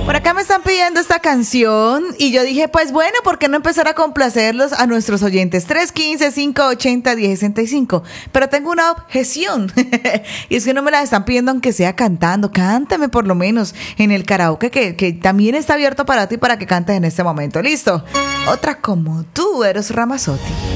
Por acá me están pidiendo esta canción y yo dije, pues bueno, ¿por qué no empezar a complacerlos a nuestros oyentes? 315-580-1065. Pero tengo una objeción y es que no me la están pidiendo aunque sea cantando. Cántame por lo menos en el karaoke que también está abierto para ti para que cantes en este momento. ¿Listo? Otra como tú, Eros Ramazzotti.